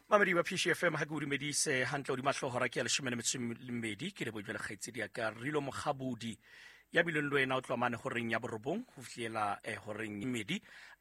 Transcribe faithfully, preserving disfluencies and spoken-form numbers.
Mamadi wa P C F M ha go dumedise hantle o di mahlohora ke ya leshome le metso e mmedi ke le bojela kgaitsedi ya ka Rilo Mogabudi ya bileng le wena o tlwa mane goreng ya borobong go fiela eh goreng mmedi